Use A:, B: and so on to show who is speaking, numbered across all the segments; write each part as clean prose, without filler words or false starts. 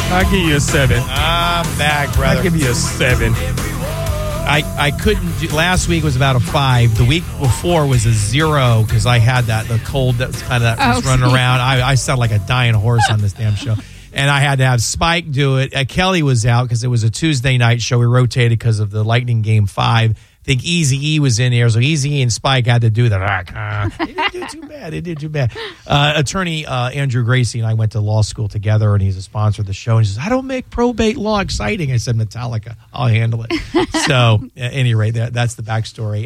A: I'll give you a 7.
B: I'm back, brother.
A: I'll give you a 7.
B: I couldn't do. Last week was about a 5. The week before was a 0 because I had the cold that was kind of was running around. I sound like a dying horse on this damn show. And I had to have Spike do it. Kelly was out because it was a Tuesday night show. We rotated because of the Lightning Game 5. I think Eazy-E was in here, so Eazy-E and Spike had to do that. They didn't do too bad. Attorney Andrew Gracie and I went to law school together, and he's a sponsor of the show. And he says, I don't make probate law exciting. I said, Metallica, I'll handle it. So, at any rate, that's the backstory.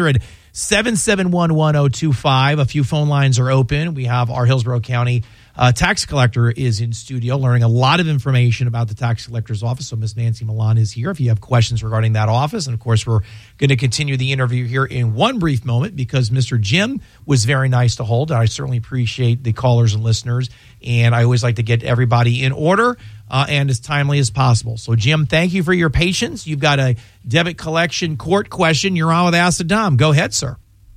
B: 800-771-1025. A few phone lines are open. We have our Hillsborough County tax collector is in studio learning a lot of information about the tax collector's office. So Ms. Nancy Milan is here if you have questions regarding that office. And, of course, we're going to continue the interview here in one brief moment because Mr. Jim was very nice to hold. I certainly appreciate the callers and listeners, and I always like to get everybody in order and as timely as possible. So, Jim, thank you for your patience. You've got a debit collection court question. You're on with Ask the Dom. Go ahead, sir.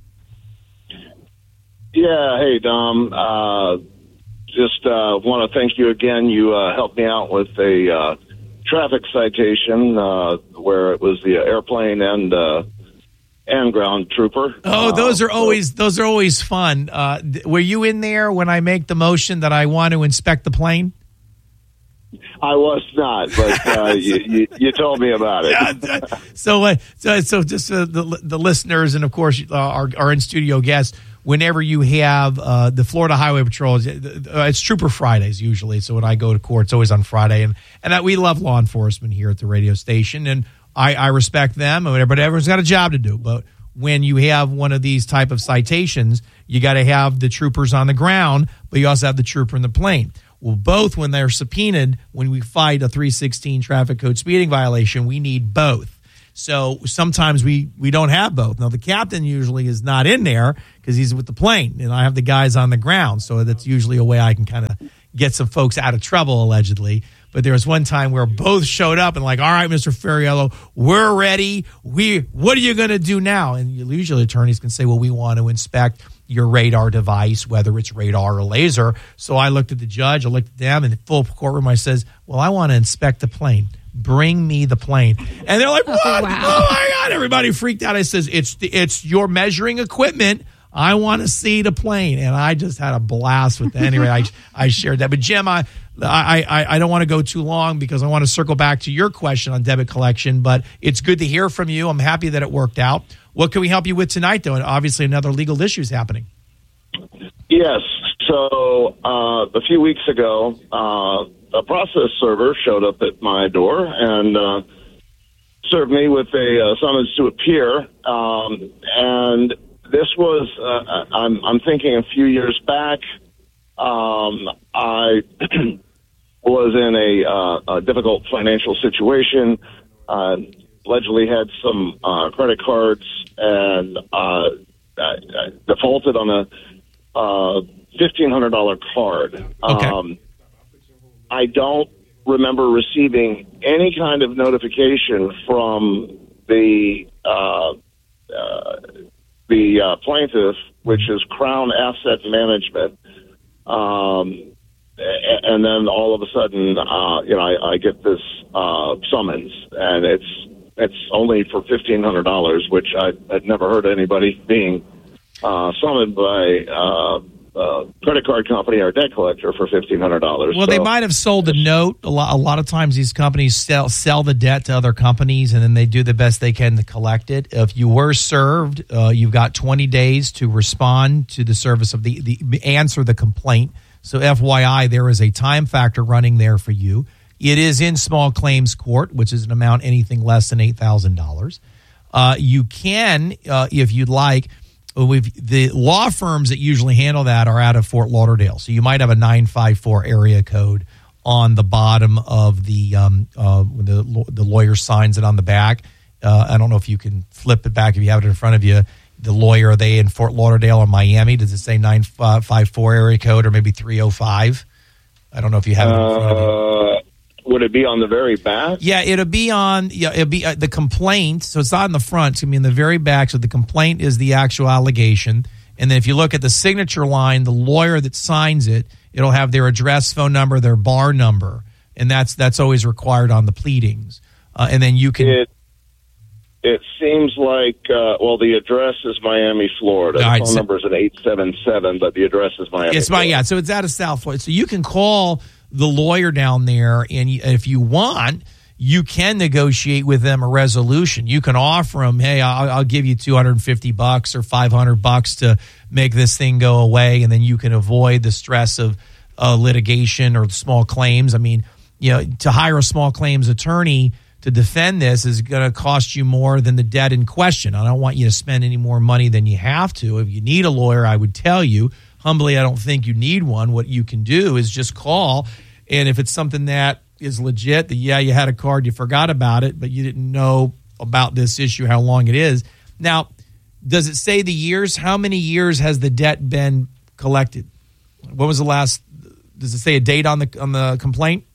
C: Yeah, hey, Dom. Just want to thank you again. You helped me out with a traffic citation where it was the airplane and ground trooper.
B: Oh, those are always fun. Were you in there when I make the motion that I want to inspect the plane?
C: I was not, but you told me about it.
B: So just the listeners and, of course, our in-studio guests, whenever you have the Florida Highway Patrol, it's Trooper Fridays usually. So when I go to court, it's always on Friday. And we love law enforcement here at the radio station, and I respect them, but everyone's got a job to do. But when you have one of these type of citations, you got to have the troopers on the ground, but you also have the trooper in the plane. Well, both when they're subpoenaed, when we fight a 316 traffic code speeding violation, we need both. So sometimes we don't have both. Now, the captain usually is not in there because he's with the plane, and I have the guys on the ground. So that's usually a way I can kind of get some folks out of trouble, allegedly. But there was one time where both showed up and like, all right, Mr. Ferriello, we're ready. What are you going to do now? And usually attorneys can say, well, we want to inspect your radar device, whether it's radar or laser. So I looked at the judge, I looked at them, in the full courtroom, I says, well, I want to inspect the plane. Bring me the plane. And they're like, what? Oh, wow. Oh my God. Everybody freaked out. I says, it's your measuring equipment. I want to see the plane. And I just had a blast with that. Anyway, I shared that. But Jim, I don't want to go too long because I want to circle back to your question on debit collection, but it's good to hear from you. I'm happy that it worked out. What can we help you with tonight, though? And obviously another legal issue is happening.
C: Yes. So a few weeks ago, a process server showed up at my door and served me with a summons to appear. And this was, I'm thinking a few years back, I was in a difficult financial situation, allegedly had some credit cards and defaulted on a $1,500 card.
B: Okay.
C: I don't remember receiving any kind of notification from the plaintiff, which is Crown Asset Management. And then all of a sudden, I get this summons, and it's only for $1,500, which I'd never heard anybody being summoned by credit card company or debt collector for $1,500.
B: Well, they might have sold a note. A lot of times these companies sell the debt to other companies, and then they do the best they can to collect it. If you were served, you've got 20 days to respond to the service of the answer the complaint. So FYI, there is a time factor running there for you. It is in small claims court, which is an amount anything less than $8,000. You can, if you'd like, with the law firms that usually handle that are out of Fort Lauderdale. So you might have a 954 area code on the bottom of the lawyer signs it on the back. I don't know if you can flip it back if you have it in front of you. The lawyer, are they in Fort Lauderdale or Miami? Does it say 954 area code or maybe 305? I don't know if you have it in front of you.
C: Would it be on the very back?
B: Yeah, it'll be on. Yeah, it'll be the complaint. So it's not in the front. It's gonna be in the very back. So the complaint is the actual allegation, and then if you look at the signature line, the lawyer that signs it, it'll have their address, phone number, their bar number. and that's always required on the pleadings. And then you can.
C: It seems like, the address is Miami, Florida. The phone number is an 877, but the address is Miami.
B: So it's out of South Florida. So you can call the lawyer down there, and if you want, you can negotiate with them a resolution. You can offer them, hey, I'll give you $250 or $500 to make this thing go away, and then you can avoid the stress of litigation or small claims. I mean, to hire a small claims attorney to defend this is going to cost you more than the debt in question. I don't want you to spend any more money than you have to. If you need a lawyer, I would tell you, humbly, I don't think you need one. What you can do is just call, and if it's something that is legit, that, you had a card, you forgot about it, but you didn't know about this issue, how long it is. Now, does it say the years? How many years has the debt been collected? What was the last? Does it say a date on the complaint?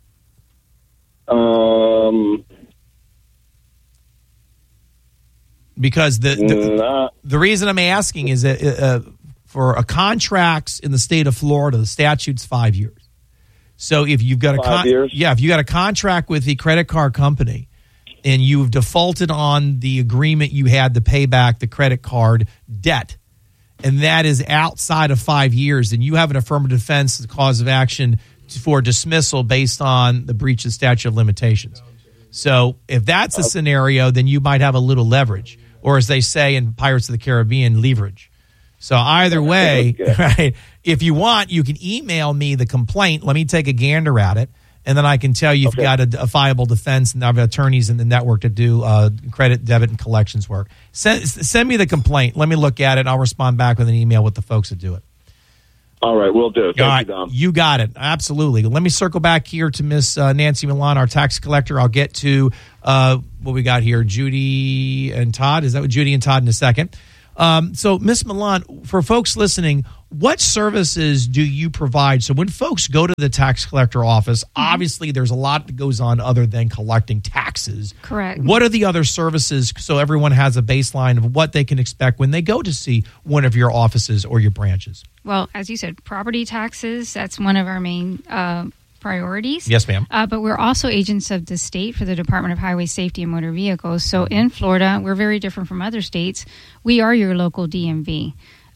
B: Because the reason I'm asking is that for a contracts in the state of Florida, the statute's 5 years. So if you've got if you got a contract with the credit card company and you've defaulted on the agreement you had to pay back the credit card debt, and that is outside of 5 years, then you have an affirmative defense cause of action for dismissal based on the breach of statute of limitations. So if that's a scenario, then you might have a little leverage, or as they say in Pirates of the Caribbean, leverage. So either way, right, if you want, you can email me the complaint. Let me take a gander at it, and then I can tell you if you got a viable defense, and I've got attorneys in the network to do credit, debit, and collections work. Send me the complaint. Let me look at it, and I'll respond back with an email with the folks that do it.
C: All right, we'll do. Thank you, Dom.
B: You got it. Absolutely. Let me circle back here to Miss Nancy Milan, our tax collector. I'll get to what we got here, Judy and Todd. Is that what Judy and Todd in a second? So, Miss Milan, for folks listening, what services do you provide? So when folks go to the tax collector office, obviously there's a lot that goes on other than collecting taxes.
D: Correct.
B: What are the other services so everyone has a baseline of what they can expect when they go to see one of your offices or your branches?
D: Well, as you said, property taxes, that's one of our main priorities.
B: Yes, ma'am.
D: But we're also agents of the state for the Department of Highway Safety and Motor Vehicles. So in Florida, we're very different from other states. We are your local DMV.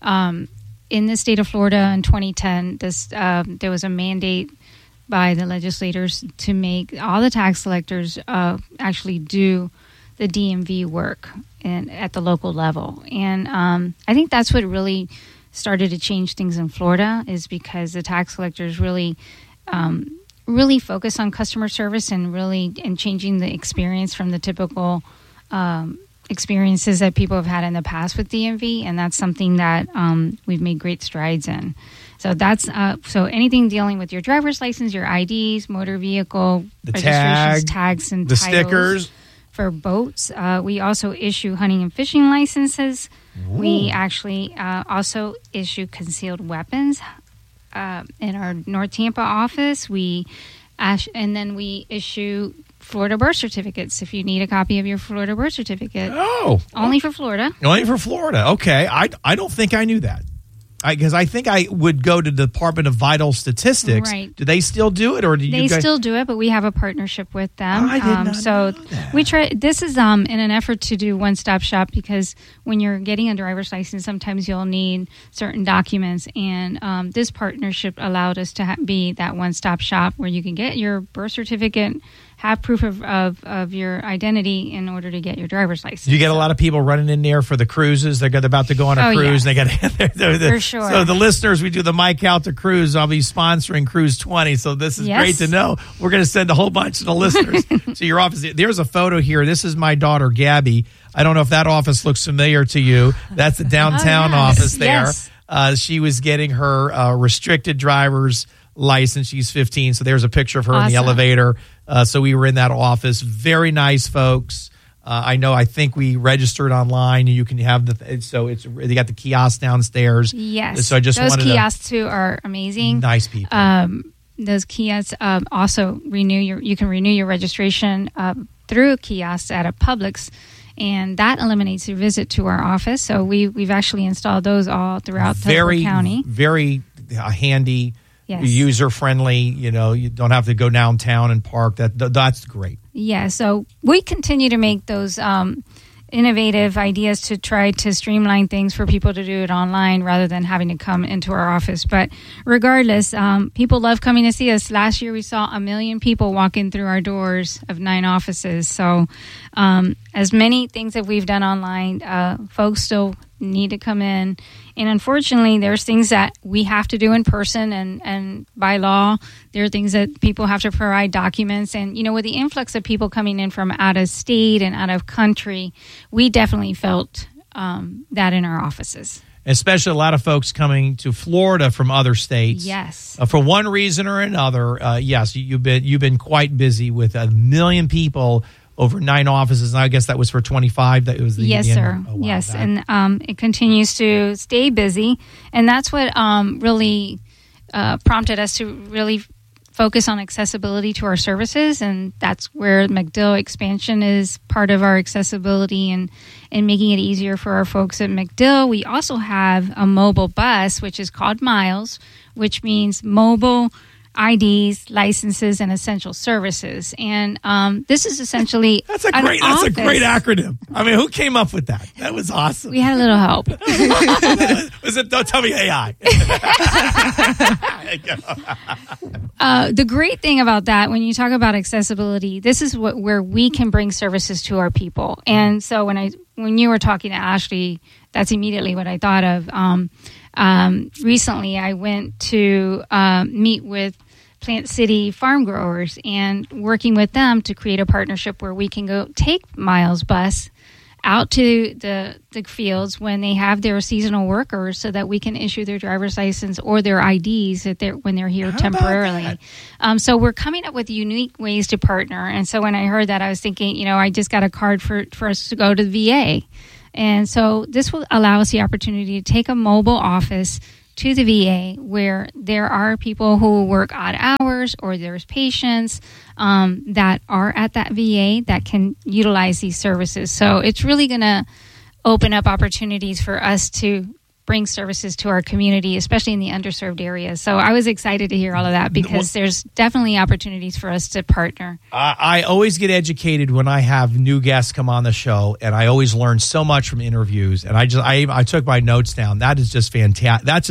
D: In the state of Florida in 2010, there was a mandate by the legislators to make all the tax collectors actually do the DMV work at the local level. And I think that's what really started to change things in Florida, is because the tax collectors really focus on customer service and changing the experience from the typical experiences that people have had in the past with DMV, and that's something that we've made great strides in. So that's so anything dealing with your driver's license, your IDs, motor vehicle registrations, tags, and
B: the
D: titles
B: stickers
D: for boats. We also issue hunting and fishing licenses. Ooh. We actually also issue concealed weapons in our North Tampa office. And then we issue Florida birth certificates if you need a copy of your Florida birth certificate.
B: Oh.
D: Only for Florida.
B: Only for Florida. Okay. I don't think I knew that. Because I think I would go to the Department of Vital Statistics.
D: Right.
B: Do they still do it, or do you guys?
D: They still do it, but we have a partnership with them.
B: I did not know that.
D: We try. This is in an effort to do one-stop shop, because when you're getting a driver's license, sometimes you'll need certain documents, and this partnership allowed us to be that one-stop shop where you can get your birth certificate, have proof of your identity in order to get your driver's license.
B: You get a lot of people running in there for the cruises. They're about to go on a cruise.
D: Yes.
B: And they got
D: for sure.
B: So the listeners, we do the Mike Out to Cruise. I'll be sponsoring Cruise 20. So this is great to know. We're going to send a whole bunch of the listeners to your office. There's a photo here. This is my daughter, Gabby. I don't know if that office looks familiar to you. That's the downtown office there. Yes. She was getting her restricted driver's license. She's 15. So there's a picture of her in the elevator. So we were in that office. Very nice folks. I think we registered online. You can have they got the kiosk downstairs.
D: Yes.
B: So I just
D: those kiosks too are amazing.
B: Nice people.
D: Those kiosks also you can renew your registration through kiosks at a Publix, and that eliminates your visit to our office. So we've actually installed those all throughout the county.
B: Very handy.
D: Yes.
B: User friendly. You don't have to go downtown and park. That's great.
D: Yeah. So we continue to make those innovative ideas to try to streamline things for people to do it online rather than having to come into our office. But regardless, people love coming to see us. Last year, we saw 1 million people walking through our doors of 9 offices. So as many things that we've done online, folks still need to come in. And unfortunately, there's things that we have to do in person, and by law, there are things that people have to provide documents. And, with the influx of people coming in from out of state and out of country, we definitely felt that in our offices.
B: Especially a lot of folks coming to Florida from other states.
D: Yes.
B: For one reason or another, yes, you've been quite busy with 1 million people over 9 offices, and I guess that was for 25. That was the
D: yes, sir.
B: Oh, wow,
D: yes, and it continues to stay busy, and that's what really prompted us to really focus on accessibility to our services, and that's where MacDill expansion is part of our accessibility and making it easier for our folks at MacDill. We also have a mobile bus, which is called Miles, which means mobile IDs, licenses, and essential services. And this is essentially
B: that's a great acronym. I mean, who came up with that? That was awesome.
D: We had a little help.
B: Don't tell me AI.
D: The great thing about that, when you talk about accessibility, this is where we can bring services to our people. And so when you were talking to Ashley, that's immediately what I thought of. Recently, I went to meet with Plant City farm growers and working with them to create a partnership where we can go take Miles Bus out to the fields when they have their seasonal workers so that we can issue their driver's license or their IDs when they're here temporarily. So we're coming up with unique ways to partner. And so when I heard that, I was thinking, I just got a card for us to go to the VA. And so this will allow us the opportunity to take a mobile office to the VA where there are people who work odd hours or there's patients that are at that VA that can utilize these services. So it's really going to open up opportunities for us to bring services to our community, especially in the underserved areas. So I was excited to hear all of that because there's definitely opportunities for us to partner.
B: I always get educated when I have new guests come on the show, and I always learn so much from interviews. And I took my notes down. That is just fantastic. That's